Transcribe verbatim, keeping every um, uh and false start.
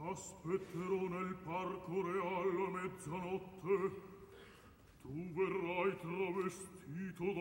Aspetterò nel parco reale a mezzanotte. Tu verrai travestito